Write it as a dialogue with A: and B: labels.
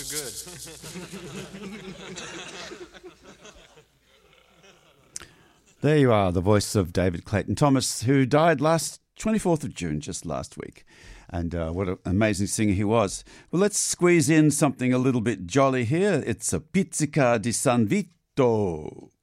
A: good.
B: There you are, the voice of David Clayton Thomas, who died last 24th of June, just last week. And what an amazing singer he was. Well, let's squeeze in something a little bit jolly here. It's a Pizzica di San Vito.